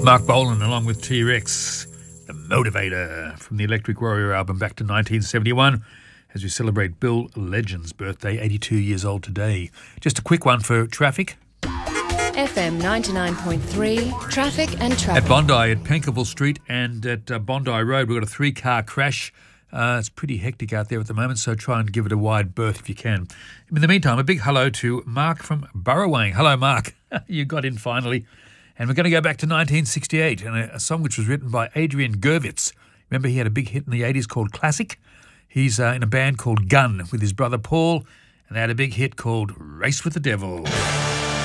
Mark Bolan along with T-Rex, The Motivator, from the Electric Warrior album back to 1971, as we celebrate Bill Legend's birthday, 82 years old today. Just a quick one for traffic. FM 99.3, traffic and traffic. At Bondi, at Penkerville Street and at Bondi Road, we've got a 3-car crash. It's pretty hectic out there at the moment, so try and give it a wide berth if you can. In the meantime, a big hello to Mark from Burrowang. Hello, Mark. You got in finally. And we're going to go back to 1968 and a song which was written by Adrian Gurvitz. Remember, he had a big hit in the 80s called Classic. He's in a band called Gun with his brother Paul, and they had a big hit called Race with the Devil.